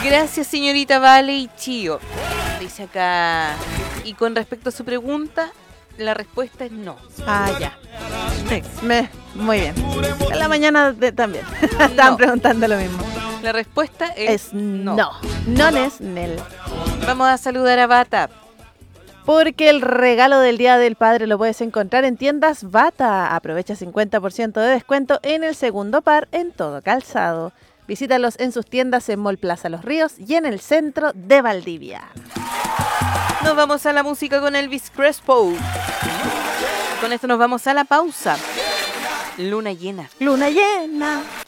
Gracias, señorita Vale y Chío. Dice acá. Y con respecto a su pregunta, la respuesta es no. Ah, ya. Sí, muy bien. En la mañana también. Estaban preguntando lo mismo. La respuesta es no. No es Nel. Vamos a saludar a Bata. Porque el regalo del Día del Padre lo puedes encontrar en tiendas Bata. Aprovecha 50% de descuento en el segundo par en todo calzado. Visítalos en sus tiendas en Mall Plaza Los Ríos y en el centro de Valdivia. Nos vamos a la música con Elvis Crespo. Con esto nos vamos a la pausa. Luna llena. Luna llena.